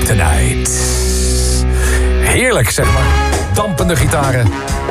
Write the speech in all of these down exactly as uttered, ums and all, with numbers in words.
Tonight. Heerlijk, zeg maar. Dampende gitaren.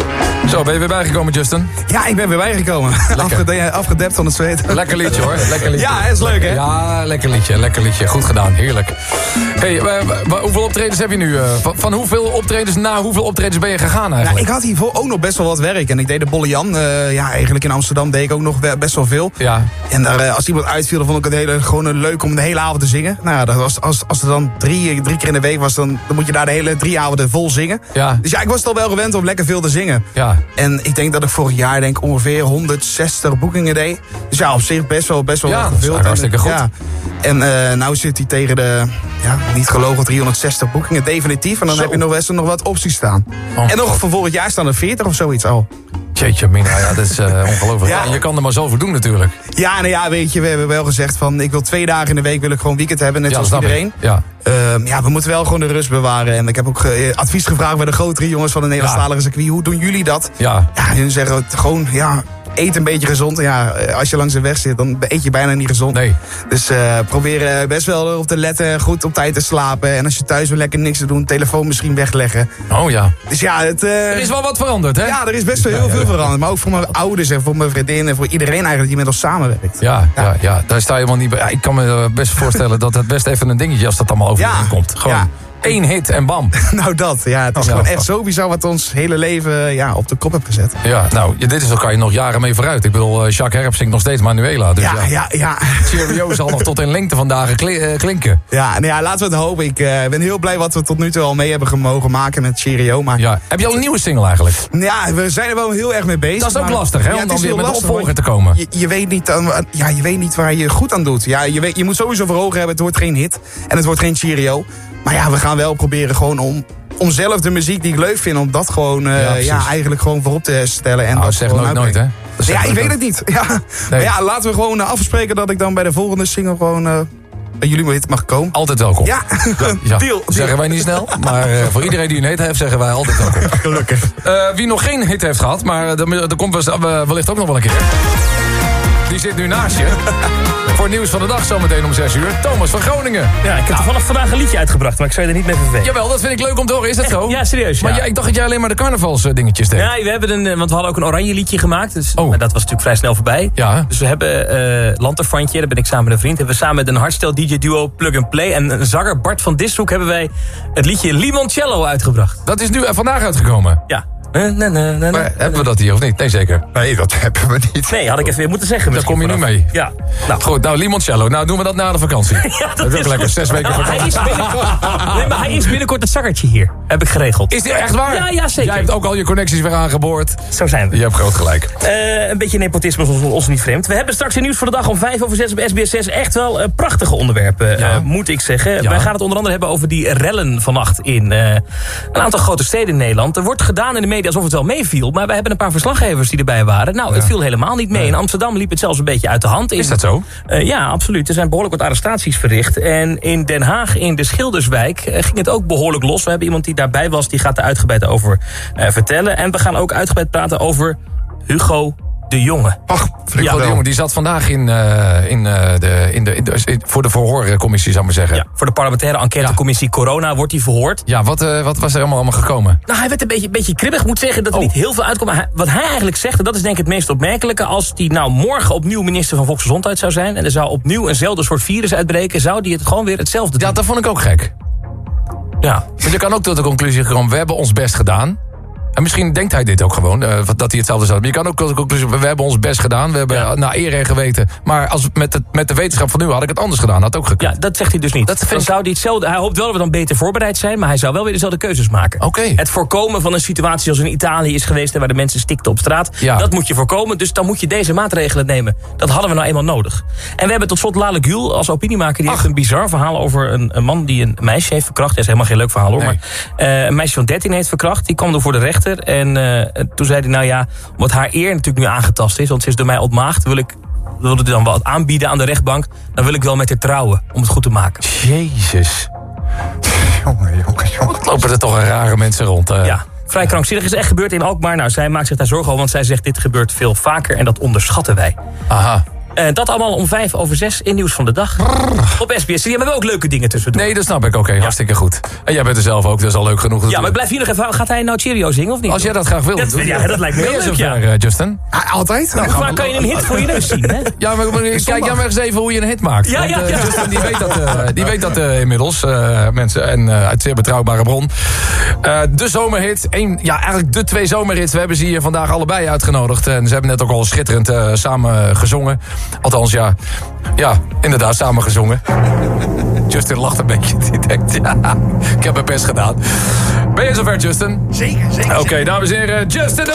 Zo, ben je weer bijgekomen, Justin? Ja, ik ben weer bijgekomen. Afgede- afgedept van het zweet. Lekker liedje, hoor. Lekker liedje. Ja, is leuk, hè? Ja, lekker liedje. Lekker liedje. Goed gedaan. Heerlijk. Hey, uh, uh, hoeveel optredens heb je nu? Uh, van, van hoeveel optredens naar hoeveel optredens ben je gegaan eigenlijk? Nou, ik had hiervoor ook nog best wel wat werk. En ik deed de Bolle Jan. Uh, ja, eigenlijk in Amsterdam deed ik ook nog best wel veel. Ja. En daar, uh, als iemand uitviel, dan vond ik het hele, gewoon leuk om de hele avond te zingen. Nou ja, dat was, als, als er dan drie, drie keer in de week was, dan, dan moet je daar de hele drie avonden vol zingen. Ja. Dus ja, ik was het al wel gewend om lekker veel te zingen. Ja. En ik denk dat ik vorig jaar denk ongeveer honderdzestig boekingen deed. Dus ja, op zich best wel, best wel ja, veel. Ja, hartstikke goed. Ja. En uh, nou zit hij tegen de, ja, niet gelogen, driehonderdzestig boekingen definitief. En dan Zo. heb je nog best nog wat opties staan. Oh, en nog God. Voor volgend jaar staan er veertig of zoiets al. Jeetje, Mina, ja, dat is uh, ongelooflijk. Ja. En je kan er maar zoveel doen natuurlijk. Ja, nou ja, weet je, we hebben wel gezegd van... ik wil twee dagen in de week wil ik gewoon weekend hebben, net ja, zoals iedereen. Ik. Ja. Uh, ja, we moeten wel gewoon de rust bewaren. En ik heb ook uh, advies gevraagd bij de grotere jongens van de Nederlandstalige ja. circuit. Hoe doen jullie dat? Ja. Ja, hun zeggen gewoon, ja... eet een beetje gezond. Ja, als je langs de weg zit, dan eet je bijna niet gezond. Nee. Dus uh, probeer uh, best wel op te letten, goed op tijd te slapen. En als je thuis wil lekker niks te doen, telefoon misschien wegleggen. Oh ja. Dus ja, het... Uh, er is wel wat veranderd, hè? Ja, er is best wel heel veel veranderd. Maar ook voor mijn ouders en voor mijn vriendinnen en voor iedereen eigenlijk die met ons samenwerkt. Ja, ja. ja, ja. Daar sta je wel niet bij. Ja, ik kan me best voorstellen dat het best even een dingetje als dat allemaal over ja. komt. Gewoon. Ja. Eén hit en bam. Nou dat, ja. Het is ja. gewoon echt zo bizar wat ons hele leven ja, op de kop heeft gezet. Ja, nou, dit is, daar kan je nog jaren mee vooruit. Ik bedoel, uh, Jacques Herp zingt nog steeds Manuela. Dus ja, ja, ja. ja. Cheerio zal nog tot in lengte van dagen kli- uh, klinken. Ja, nou ja, laten we het hopen. Ik uh, ben heel blij wat we tot nu toe al mee hebben mogen maken met Cheerio. Maar... Ja. Heb je al een nieuwe single eigenlijk? Ja, we zijn er wel heel erg mee bezig. Dat is ook maar... lastig, hè? Ja, om dan weer met lastig, de opvolger te komen. Je, je, weet niet, uh, ja, je weet niet waar je goed aan doet. Ja, je, weet, je moet sowieso voor ogen hebben, het wordt geen hit. En het wordt geen Cheerio. Maar ja, we gaan wel proberen gewoon om, om zelf de muziek die ik leuk vind... om dat gewoon uh, ja, ja, eigenlijk gewoon voorop te stellen. En nou, dat zeg nooit nooit, hè? Ja, ik nooit weet het niet. Ja. Nee. Maar ja, laten we gewoon uh, afspreken dat ik dan bij de volgende single gewoon... Uh, bij jullie mee mag komen. Altijd welkom. Ja, ja, ja. Deal. Zeggen wij niet snel, maar uh, voor iedereen die een hit heeft, zeggen wij altijd welkom. Gelukkig. Uh, wie nog geen hit heeft gehad, maar er komt wellicht ook nog wel een keer... Die zit nu naast je. Voor het nieuws van de dag zometeen om zes uur. Thomas van Groningen. Ja, ik heb toevallig vandaag een liedje uitgebracht, maar ik zou je er niet mee vervelen. Jawel, dat vind ik leuk om te horen. Is dat zo? Ja, serieus. Ja. Maar ja, ik dacht dat jij alleen maar de carnavalsdingetjes deed. Ja, we hebben een, want we hadden ook een oranje liedje gemaakt. Dus, oh. Maar dat was natuurlijk vrij snel voorbij. Ja. Dus we hebben uh, Lanterfantje, daar ben ik samen met een vriend. Hebben we samen met een hardstyle D J-duo Plug and Play. En een zanger Bart van Dishoek hebben wij het liedje Limoncello uitgebracht. Dat is nu uh, vandaag uitgekomen? Ja. Na, na, na, na, maar hebben we dat hier of niet? Nee, zeker. Nee, dat hebben we niet. Nee, had ik even weer moeten zeggen. Daar kom je nu mee. Ja. Nou. Goed, nou, limoncello. Nou, doen we dat na de vakantie. Ja, dat, dat is ook lekker. Zes weken nou, vakantie. Hij is binnenkort, nee, maar hij is binnenkort het zakkertje hier. Heb ik geregeld. Is dit echt waar? Ja, ja, zeker. Jij hebt ook al je connecties weer aangeboord. Zo zijn we. Je hebt groot gelijk. Uh, een beetje nepotisme is ons, ons niet vreemd. We hebben straks in nieuws voor de dag om vijf over zes op S B S zes. Echt wel uh, prachtige onderwerpen, ja. uh, moet ik zeggen. Ja. Wij gaan het onder andere hebben over die rellen vannacht in uh, een aantal grote steden in Nederland. Er wordt gedaan in de media alsof het wel meeviel. Maar wij hebben een paar verslaggevers die erbij waren. Nou, ja. het viel helemaal niet mee. Nee. In Amsterdam liep het zelfs een beetje uit de hand. In, is dat zo? Uh, ja, absoluut. Er zijn behoorlijk wat arrestaties verricht. En in Den Haag, in de Schilderswijk, uh, ging het ook behoorlijk los. We hebben iemand die daarbij was, die gaat er uitgebreid over uh, vertellen. En we gaan ook uitgebreid praten over Hugo de Jonge. Ach, Hugo de Jonge, die zat vandaag in, uh, in, uh, de, in, de, in, de, in voor de verhoorcommissie, zou ik maar zeggen. Ja, voor de parlementaire enquêtecommissie ja. Corona wordt hij verhoord. Ja, wat, uh, wat was er allemaal, allemaal gekomen? Nou, hij werd een beetje, beetje kribbig. Moet zeggen dat er oh. niet heel veel uitkomt. Maar hij, wat hij eigenlijk zegt, en dat is denk ik het meest opmerkelijke, als hij nou morgen opnieuw minister van Volksgezondheid zou zijn en er zou opnieuw eenzelfde soort virus uitbreken, zou hij het gewoon weer hetzelfde doen. Ja, dat vond ik ook gek. Ja. Want je kan ook tot de conclusie komen, we hebben ons best gedaan. En misschien denkt hij dit ook gewoon, uh, dat hij hetzelfde zou. Maar je kan ook tot de conclusie, we hebben ons best gedaan. We hebben ja. naar eer en geweten. Maar als met, het, met de wetenschap van nu had ik het anders gedaan. Had ook gekund. Ja, dat zegt hij dus niet. Dat dan zou hij, hetzelfde, hij hoopt wel dat we dan beter voorbereid zijn. Maar hij zou wel weer dezelfde keuzes maken. Okay. Het voorkomen van een situatie zoals in Italië is geweest, waar de mensen stikten op straat. Ja. Dat moet je voorkomen. Dus dan moet je deze maatregelen nemen. Dat hadden we nou eenmaal nodig. En we hebben tot slot Lale Gül als opiniemaker. Die Ach. heeft een bizar verhaal over een, een man die een meisje heeft verkracht. Dat is helemaal geen leuk verhaal hoor. Nee. Maar uh, een meisje van dertien heeft verkracht. Die kwam er voor de rechter. En uh, toen zei hij, nou ja, wat haar eer natuurlijk nu aangetast is, want ze is door mij ontmaagd, wil ik wilde hij dan wat aanbieden aan de rechtbank, dan wil ik wel met haar trouwen, om het goed te maken. Jezus. Jongen, jongen, jongen. Wat lopen er toch een rare mensen rond. Uh. Ja, vrij krankzinnig. Is echt gebeurd in Alkmaar. Nou, zij maakt zich daar zorgen over, want zij zegt dit gebeurt veel vaker en dat onderschatten wij. Aha. Uh, dat allemaal om vijf over zes in Nieuws van de Dag. Brrr. Op S B S. Die hebben we ook leuke dingen tussendoor. Nee, dat snap ik. Oké, okay, ja. hartstikke goed. En jij bent er zelf ook, dat is al leuk genoeg. Ja, maar ik blijf hier nog even. Gaat hij nou Cheerio zingen of niet? Als jij dat graag wil. Dat, doen, ja, dat lijkt me heel leuk, ja. Ver, uh, Justin? Ja, altijd. Nou, Hoe vaak kan je een hit voor je neus zien, hè? Ja, maar, maar kijk jij maar eens even hoe je een hit maakt. Ja, Want, ja, ja. Uh, Justin, die weet dat, uh, die weet dat uh, inmiddels, uh, mensen. En uh, uit zeer betrouwbare bron. Uh, de zomerhit. Een, ja, eigenlijk de twee zomerhits. We hebben ze hier vandaag allebei uitgenodigd. En ze hebben net ook al schitterend uh, samen gezongen. Althans, ja, ja, inderdaad, samen gezongen. Justin lacht een beetje. Die denkt, ja, ik heb mijn best gedaan. Ben je zover, Justin? Zeker, zeker. Oké, okay, dames en heren, Justin...